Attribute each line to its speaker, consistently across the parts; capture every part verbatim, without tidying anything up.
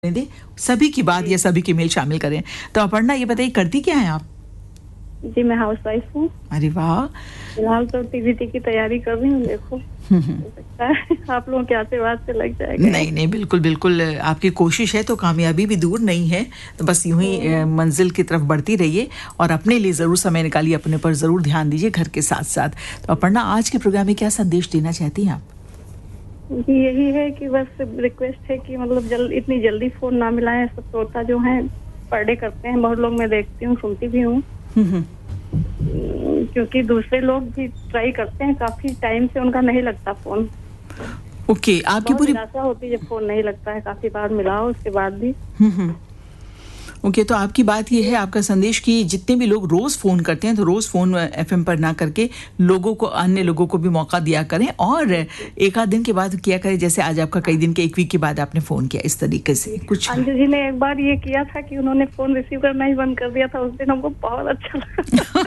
Speaker 1: दे सभी की बात या सभी की मेल शामिल करें। तो अपर्णा ये बताइए करती क्या है आप?
Speaker 2: जी मैं हाउस वाइफ हूँ।
Speaker 1: अरे वाह।
Speaker 2: फिलहाल तो टीजीटी की तैयारी कर रही हूँ। देखो हो सकता है आप लोगों के आशीर्वाद से लग जाएगा।
Speaker 1: नहीं नहीं बिल्कुल बिल्कुल आपकी कोशिश है तो कामयाबी भी दूर नहीं है। तो बस यूं ही मंजिल की तरफ बढ़ती रहिए और अपने लिए जरूर समय निकालिए, अपने पर जरूर ध्यान दीजिए घर के साथ साथ। तो अपर्णा आज के प्रोग्राम में क्या संदेश देना चाहती हैं आप?
Speaker 2: जी यही है कि बस रिक्वेस्ट है कि मतलब जल इतनी जल्दी फोन ना मिलाएं। सब श्रोता जो हैं पर डे करते हैं, बहुत लोग मैं देखती हूँ सुनती भी हूँ, क्योंकि दूसरे लोग भी ट्राई करते हैं, काफी टाइम से उनका नहीं लगता फोन।
Speaker 1: ओके okay, आपकी पूरी
Speaker 2: निराशा होती है जब फोन नहीं लगता है, काफी बार मिलाओ उसके बाद भी।
Speaker 1: ओके okay, तो आपकी बात ये है, आपका संदेश कि जितने भी लोग रोज फोन करते हैं तो रोज फोन एफएम पर ना करके लोगों को, अन्य लोगों को भी मौका दिया करें और एक आध दिन के बाद किया करें। जैसे आज आपका कई दिन के एक वीक के बाद आपने फोन किया, इस तरीके से कुछ।
Speaker 2: अंजू जी ने एक बार ये किया था कि उन्होंने फोन रिसीव करना ही बंद कर दिया था। उस दिन हमको बहुत अच्छा लगा।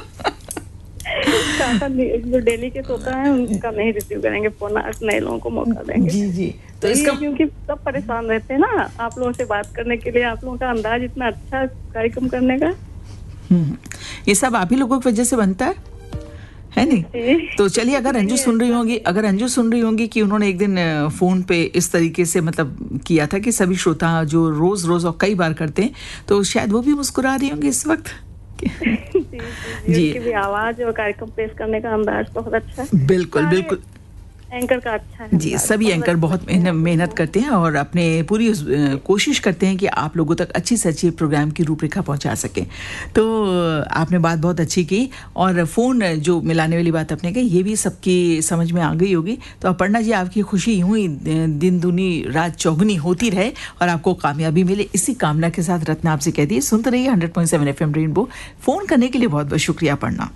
Speaker 2: जो डेली के होता है उनका नहीं रिसीव करेंगे फोन, आज नए लोगों को मौका देंगे।
Speaker 1: जी जी
Speaker 2: तो इसका क्योंकि सब परेशान रहते हैं ना आप लोगों से बात करने के लिए। आप लोगों का अंदाज इतना अच्छा कार्यक्रम करने का,
Speaker 1: ये सब आप ही लोगों की वजह से बनता है है नहीं? तो चलिए, अगर अंजू सुन रही होंगी अगर अंजू सुन रही होंगी कि उन्होंने एक दिन फोन पे इस तरीके से मतलब किया था कि सभी श्रोता जो रोज रोज और कई बार करते हैं, तो शायद वो भी मुस्कुरा रही होंगी इस वक्त।
Speaker 2: जी, जी, जी, जी। उसकी भी आवाज और कार्यक्रम पेश करने का अंदाज बहुत अच्छा है।
Speaker 1: बिल्कुल बिल्कुल
Speaker 2: एंकर का अच्छा है
Speaker 1: जी। सभी एंकर बहुत मेहनत करते हैं और अपने पूरी कोशिश करते हैं कि आप लोगों तक अच्छी से अच्छी प्रोग्राम की रूपरेखा पहुंचा सकें। तो आपने बात बहुत अच्छी की और फ़ोन जो मिलाने वाली बात आपने कही, ये भी सबकी समझ में आ गई होगी। तो अपर्णा जी, आपकी खुशी यूं ही दिन दूनी रात चौगुनी होती रहे और आपको कामयाबी मिले, इसी कामना के साथ रत्ना आपसे कहती है सुनते रहिए hundred point seven F M rainbow. Phone करने के लिए बहुत बहुत शुक्रिया अपर्णा।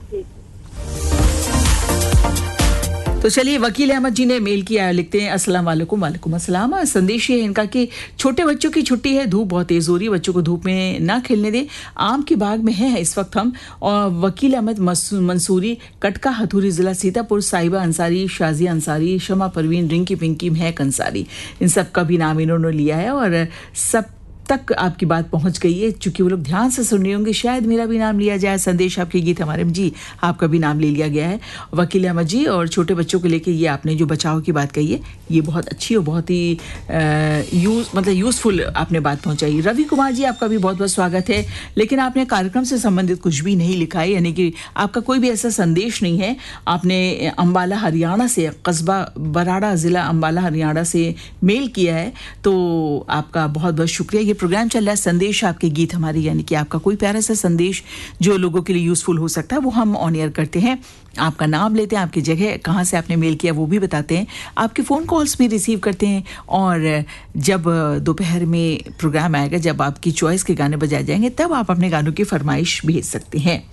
Speaker 1: तो चलिए, वकील अहमद जी ने मेल किया है, लिखते हैं अस्सलाम वालेकुम। वालेकुम अस्सलाम। संदेश ये है इनका कि छोटे बच्चों की छुट्टी है, धूप बहुत तेज हो रही है, बच्चों को धूप में ना खेलने दें। आम के बाग में है इस वक्त हम। और वकील अहमद मंसूरी, कटका हथूरी जिला सीतापुर, साहिबा अंसारी, शाजिया अंसारी, शमा परवीन, रिंकी पिंकी, महक अंसारी, इन सब का भी नाम इन्होंने लिया है और सब तक आपकी बात पहुंच गई है। चूंकि वो लोग ध्यान से सुन रहे होंगे, शायद मेरा भी नाम लिया जाए। संदेश आपके गीत हमारे में जी, आपका भी नाम ले लिया गया है वकील अहमद जी। और छोटे बच्चों को लेके ये आपने जो बचाव की बात कही है, ये बहुत अच्छी और बहुत ही यूज मतलब यूजफुल आपने बात पहुंचाई। रवि कुमार जी, आपका भी बहुत बहुत स्वागत है, लेकिन आपने कार्यक्रम से संबंधित कुछ भी नहीं लिखा है, यानी कि आपका कोई भी ऐसा संदेश नहीं है। आपने अम्बाला हरियाणा से, कस्बा बराड़ा जिला अम्बाला हरियाणा से मेल किया है, तो आपका बहुत बहुत शुक्रिया। ये प्रोग्राम चल रहा है संदेश आपके गीत हमारी, यानी कि आपका कोई प्यारा सा संदेश जो लोगों के लिए यूजफुल हो सकता है वो हम ऑन एयर करते हैं। आपका नाम लेते हैं, आपकी जगह, कहाँ से आपने मेल किया वो भी बताते हैं, आपके फ़ोन कॉल्स भी रिसीव करते हैं। और जब दोपहर में प्रोग्राम आएगा, जब आपकी चॉइस के गाने बजाए जाएंगे, तब आप अपने गानों की फरमाइश भेज सकते हैं।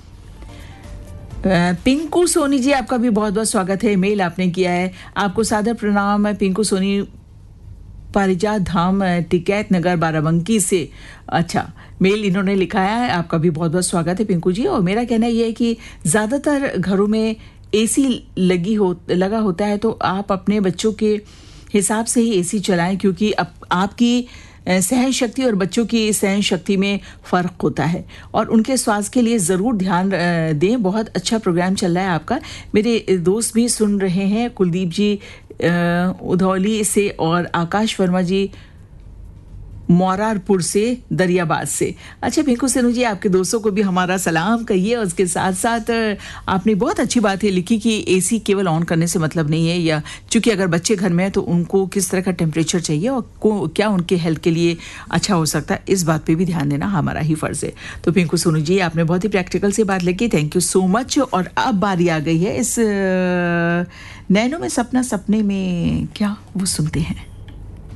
Speaker 1: पिंकू सोनी जी, आपका भी बहुत बहुत स्वागत है। मेल आपने किया है, आपको सादर प्रणाम है पिंकू सोनी, पारिजात धाम, टिकैत नगर, बाराबंकी से। अच्छा, मेल इन्होंने लिखा है, आपका भी बहुत बहुत स्वागत है पिंकू जी। और मेरा कहना यह है कि ज़्यादातर घरों में एसी लगी हो लगा होता है, तो आप अपने बच्चों के हिसाब से ही एसी चलाएं, क्योंकि अब आपकी सहन शक्ति और बच्चों की सहन शक्ति में फ़र्क होता है और उनके स्वास्थ्य के लिए ज़रूर ध्यान दें। बहुत अच्छा प्रोग्राम चल रहा है आपका। मेरे दोस्त भी सुन रहे हैं, कुलदीप जी उधौली से और आकाश वर्मा जी मोरारपुर से, दरियाबाद से। अच्छा पिंकू सेनू जी, आपके दोस्तों को भी हमारा सलाम कहिए। और उसके साथ साथ आपने बहुत अच्छी बात है लिखी कि एसी केवल ऑन करने से मतलब नहीं है, या चूंकि अगर बच्चे घर में हैं तो उनको किस तरह का टेम्परेचर चाहिए और को क्या उनके हेल्थ के लिए अच्छा हो सकता है, इस बात पे भी ध्यान देना हमारा ही फर्ज है। तो पिंकू सोनू जी, आपने बहुत ही प्रैक्टिकल से बात लिखी, थैंक यू सो मच। और अब बारी आ गई है इस नैनो में सपना, सपने में क्या, वो सुनते हैं।